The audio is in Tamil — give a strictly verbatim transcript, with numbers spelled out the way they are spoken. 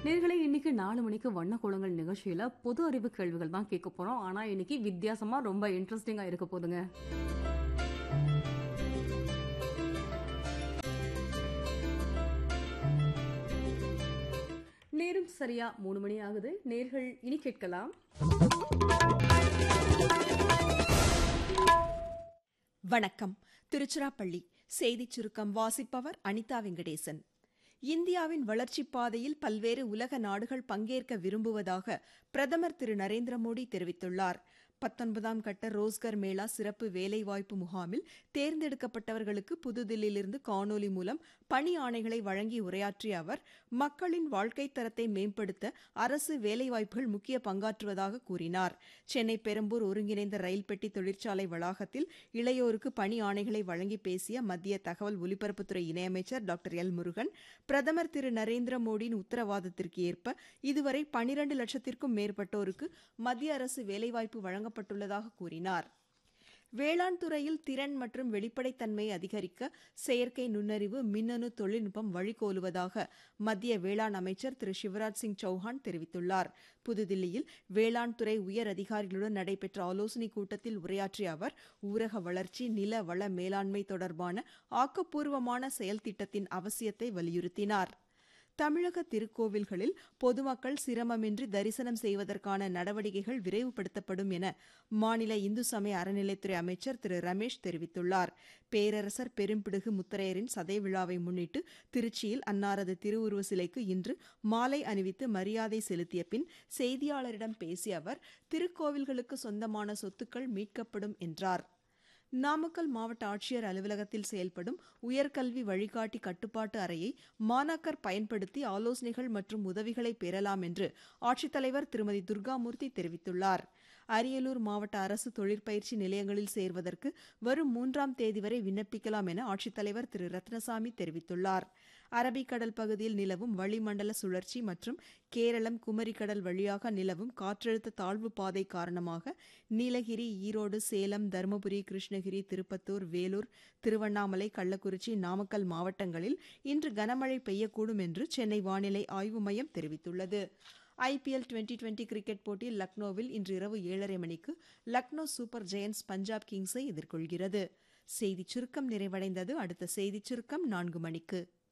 நேர்களே இன்னைக்கு நாலு மணிக்கு வண்ண கோலங்கள் நிகழ்ச்சியில பொது அறிவு கேள்விகள் தான் கேட்க போறோம். ஆனா இன்னைக்கு வித்தியாசமா ரொம்ப இன்ட்ரெஸ்டிங்கா இருக்க போதுங்க. நேரம் சரியா மூணு மணி ஆகுது. நேர்கள் இனி கேட்கலாம். வணக்கம். திருச்சிராப்பள்ளி செய்திச் சுருக்கம் வாசிப்பவர் அனிதா வெங்கடேசன். இந்தியாவின் வளர்ச்சிப் பாதையில் பல்வேறு உலக நாடுகள் பங்கேற்க விரும்புவதாக பிரதமர் திரு நரேந்திர மோடி தெரிவித்துள்ளார். பத்தொன்பதாம் கட்ட ரோஸ்கர் மேளா சிறப்பு வேலைவாய்ப்பு முகாமில் தேர்ந்தெடுக்கப்பட்டவர்களுக்கு புதுதில்லியிலிருந்து காணொலி மூலம் பணி ஆணைகளை வழங்கி உரையாற்றிய அவர், மக்களின் வாழ்க்கைத் தரத்தை மேம்படுத்த அரசு வேலைவாய்ப்புகள் முக்கிய பங்காற்றுவதாக கூறினார். சென்னை பெரம்பூர் ஒருங்கிணைந்த ரயில் பெட்டி தொழிற்சாலை வளாகத்தில் இளையோருக்கு பணி ஆணைகளை வழங்கி பேசிய மத்திய தகவல் ஒலிபரப்புத்துறை இணையமைச்சர் டாக்டர் எல் முருகன், பிரதமர் திரு நரேந்திர மோடியின் உத்தரவாதத்திற்கு ஏற்ப இதுவரை பனிரண்டு லட்சத்திற்கும் மேற்பட்டோருக்கு மத்திய அரசு வேலைவாய்ப்பு வழங்கப்பட்டுள்ளதாக கூறினார். வேளாண் துறையில் திறன் மற்றும் வெளிப்படைத்தன்மையை அதிகரிக்க செயற்கை நுண்ணறிவு, மின்னணு தொழில்நுட்பம் வழிகோலுவதாக மத்திய வேளாண் அமைச்சர் திரு சிவராஜ் சிங் சௌஹான் தெரிவித்துள்ளார். புதுதில்லியில் வேளாண் துறை உயர் அதிகாரிகளுடன் நடைபெற்ற ஆலோசனைக் கூட்டத்தில் உரையாற்றிய அவர், ஊரக வளர்ச்சி, நில வள மேலாண்மை தொடர்பான ஆக்கப்பூர்வமான செயல் திட்டத்தின் அவசியத்தை வலியுறுத்தினார். தமிழக திருக்கோவில்களில் பொதுமக்கள் சிரமமின்றி தரிசனம் செய்வதற்கான நடவடிக்கைகள் விரைவுபடுத்தப்படும் என மாநில இந்து சமய அறநிலைத்துறை அமைச்சர் திரு ரமேஷ் தெரிவித்துள்ளார். பேரரசர் பெரும்பிடுகு முத்தரையரின் சதய விழாவை முன்னிட்டு திருச்சியில் அன்னாரது திருவுருவ சிலைக்கு இன்று மாலை அணிவித்து மரியாதை செலுத்திய பின் செய்தியாளரிடம் பேசிய அவர், திருக்கோவில்களுக்கு சொந்தமான சொத்துக்கள் மீட்கப்படும் என்றார். நாமக்கல் மாவட்ட ஆட்சியர் அலுவலகத்தில் செயல்படும் உயர்கல்வி வழிகாட்டி கட்டுப்பாட்டு அறையை மாணாக்கர் பயன்படுத்தி ஆலோசனைகள் மற்றும் உதவிகளை பெறலாம் என்று ஆட்சித்தலைவர் திருமதி துர்காமூர்த்தி தெரிவித்துள்ளார். அரியலூர் மாவட்ட அரசு தொழிற்பயிற்சி நிலையங்களில் சேர்வதற்கு வரும் மூன்றாம் தேதி வரை விண்ணப்பிக்கலாம் என ஆட்சித்தலைவர் திரு ரத்னசாமி தெரிவித்துள்ளார். அரபிக்கடல் பகுதியில் நிலவும் வளிமண்டல சுழற்சி மற்றும் கேரளம், குமரிக்கடல் வழியாக நிலவும் காற்றழுத்த தாழ்வு பாதை காரணமாக நீலகிரி, ஈரோடு, சேலம், தருமபுரி, கிருஷ்ணகிரி, திருப்பத்தூர், வேலூர், திருவண்ணாமலை, கள்ளக்குறிச்சி, நாமக்கல் மாவட்டங்களில் இன்று கனமழை பெய்யக்கூடும் என்று சென்னை வானிலை ஆய்வு மையம் தெரிவித்துள்ளது. ஐபிஎல் டுவெண்டி டுவெண்டி கிரிக்கெட் போட்டியில் லக்னோவில் இன்று இரவு ஏழரை மணிக்கு லக்னோ சூப்பர் ஜெயண்ட்ஸ் பஞ்சாப் கிங்ஸை எதிர்கொள்கிறது. செய்திச் சுருக்கம் நிறைவடைந்தது. அடுத்த செய்திச் சுருக்கம் நான்கு மணிக்கு.